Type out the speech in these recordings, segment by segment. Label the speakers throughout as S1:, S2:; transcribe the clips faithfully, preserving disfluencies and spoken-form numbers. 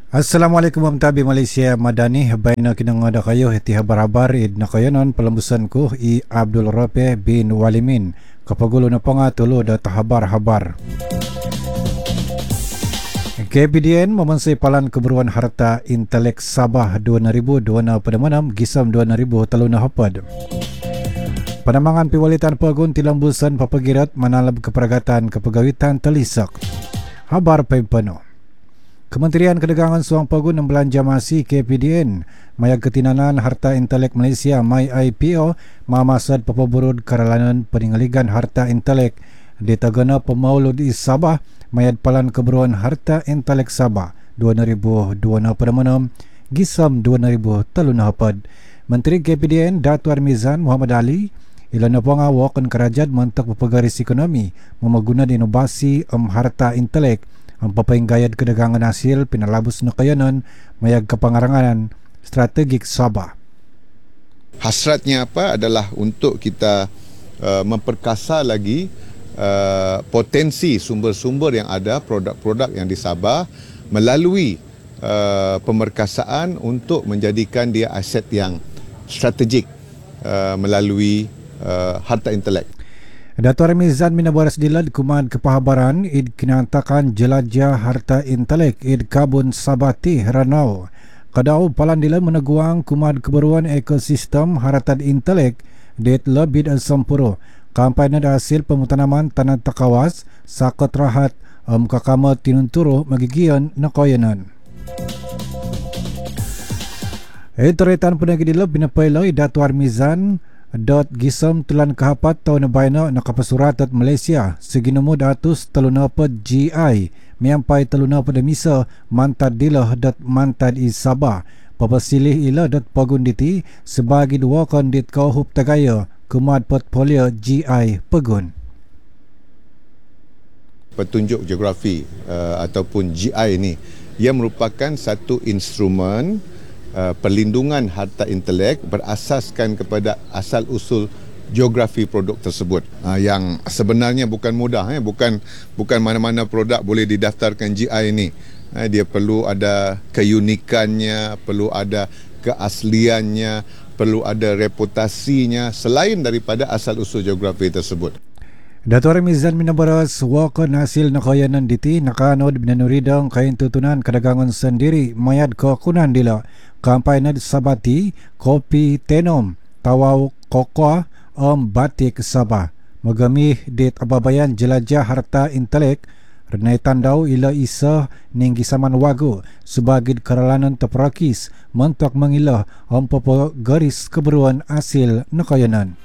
S1: Assalamualaikum warahmatullahi Malaysia Madani baina kinangada kayo heti habar-habar id na kayo non pelembusan ko i Abdul Rafi bin Walimin kapagulo na pangatulo da habar-habar. K P D N memansai palan keberuan harta intelek Sabah dua ribu dua puluh enam pada manam gisam dua ribu taluna hapad. Panamangan piwalitan pagun tilambusan papagirat manalab keperagatan kepegawitan telisak. Habar pempano. Kementerian Kedagangan Suang Pagun dan Belanja Masih K P D N Mayag Ketinanan Harta Intelek Malaysia May I P O mamasad papaburud karalanan peningaligan harta intelek di tagana pemaulud di Sabah mayad palan keberuan harta intelek Sabah dua ribu dua puluh enam pada manam gisam dua ribu taluna hapad. Menteri K P D N Datuk Armizan Muhammad Ali ilana pangawak kerajaan mentak pepagaris ekonomi memaguna inovasi um, harta intelek ang papainggayad kedagangan hasil pinalabos na kayanan mayag kapangaranganan strategik Sabah.
S2: Hasratnya apa adalah untuk kita uh, memperkasa lagi uh, potensi sumber-sumber yang ada, produk-produk yang di Sabah melalui uh, pemerkasaan untuk menjadikan dia aset yang strategik uh, melalui uh, harta intelek.
S1: Datuk Armizan minabaras dilad kumad kepahabaran id kinantakan jelajah harta intelek id kabun Sabati Ranau. Kadau palan dilad meneguang kumad keberuan ekosistem harta intelek dit lebih dan sempuro. Kampanye da hasil pemutanaman tanah takawas sakot rahat um, kakama tinunturo magigian na koyanan. Etoritan penagi dilad binapailay Datuk Armizan dot gisam telan kahapat tahun baina nakapasuratat Malaysia seginumud atus telunapad G I miampai telunapad misa mantad dilah dot mantad i Sabah papasilih ila dot pagunditi sebagai dua kondit kauhup tagaya kumad portfolio G I pegun.
S2: Petunjuk geografi uh, ataupun G I ini ia merupakan satu instrumen Uh, perlindungan harta intelek berasaskan kepada asal-usul geografi produk tersebut uh, yang sebenarnya bukan mudah eh? bukan bukan mana-mana produk boleh didaftarkan G I ini. Uh, dia perlu ada keunikannya, perlu ada keasliannya, perlu ada reputasinya selain daripada asal-usul geografi tersebut.
S1: Datuk Armizan minabaras wakan hasil nakayanan diti nakanod binanuridang kain tutunan kedagangan sendiri mayad kekunan dila kampanye Sabati kopi tenom tawau kokoa om batik Sabah magamih dit ababayan jelajah harta intelek renai tandau ila isa ninggi saman wagu sebagai keralanan teperakis mentok mengilah om popo garis keberuan hasil nakayanan.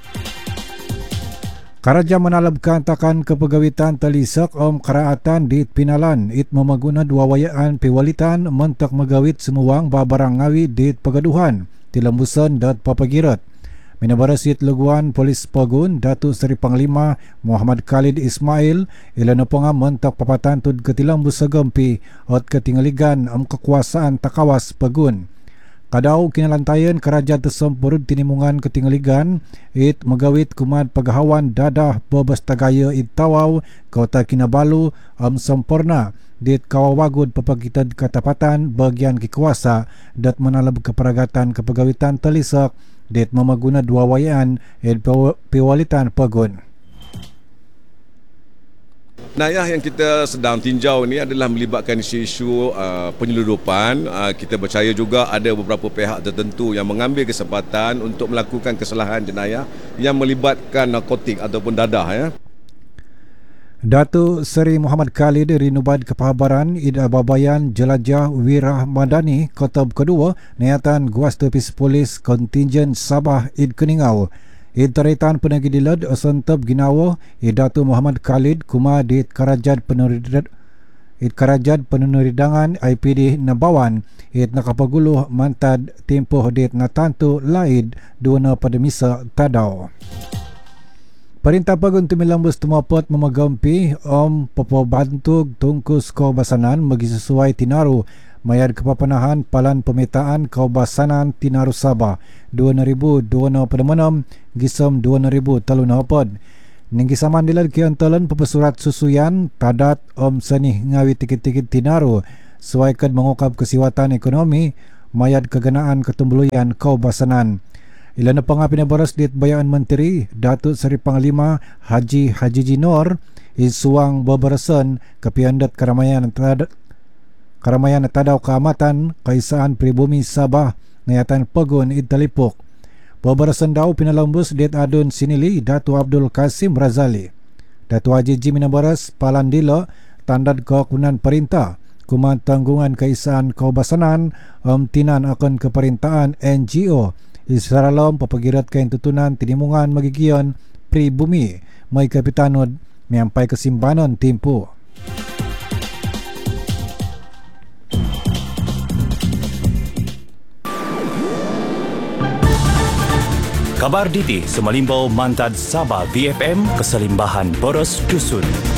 S1: Karaja menalabkan takan kepegawitan telisak om keraatan di pinalan it memaguna dua wayaan piwalitan mentak megawit semuang babarang ngawi di pegaduhan tilambusan dat papagirat. Minabarasit leguan polis Pagun Datuk Seri Panglima Muhammad Khalid Ismail ilana ponga mentak papatan tud ketilambus segempi ot ketinggaligan om kekuasaan takawas Pagun. Kadau kinalantayan kerajaan tersempurut tinimungan ketinggaligan it megawit kumad pagahawan dadah bebas tagaya it tawau kota Kinabalu am sempurna dit kawawagud papagitad katapatan bagian kekuasa dat menalab keperagatan kepegawitan telisak dit memaguna dua wayaan it piwalitan Pagun.
S3: Nayah yang kita sedang tinjau ini adalah melibatkan isu-isu uh, penyeludupan. Uh, kita percaya juga ada beberapa pihak tertentu yang mengambil kesempatan untuk melakukan kesalahan jenayah yang melibatkan narkotik ataupun dadah. Ya.
S1: Datuk Seri Muhammad Khalid rinubad kepahabaran id ababayan jelajah wirah madani kota kedua niatan guas tepis polis kontingen Sabah id Keningau. Intaritan penagi dilad asantap ginawa Datuk Muhammad Khalid kuma di kerajaan penuridan it kerajaan penuridangan I P D Nabawan it nakapaguluh mantad tempoh dit natantu laid dua pada misa tadau. Perintah Pagun tumilambus tumapot memagampi om papabantug tungkus kaubasanan bagi sesuai tinaru mayad kepapanahan palan pemetaan kaubasanan tinaru Sabah dua ribu dua puluh enam pada manam gisam dua ribu taluna hapad. Ninggi saman dilad kiantalan pepesurat susuyan tadat om sanih ngawi tikit-tikit tinaru suaikan mengukap kesiwatan ekonomi mayad keganaan ketumbuluyan kaubasanan. Ilana pangapina baras dit Bayaan Menteri Datuk Seri Panglima Haji Haji Jinor isuang babarasan kepiandat keramaian tad keramaian tadaw keamatan kaisaan pribumi Sabah ngayatan Pegun Idtalipuk. Babarasan daw pinalambus dit adun sinili Datu Abdul Kasim Razali. Datu Haji Jimina Baras Palandilo tandad kekunan perintah kuman tanggungan kaisaan kaubasanan amtinan akan keperintahan N G O Israelom papagirat kain tutunan tinimungan magigion pribumi may kapitanod miyampay kesimbanon timpo.
S4: Kabar Diti Semalimbaw Mantad Sabah V F M Keselimbahan Boros Dusun.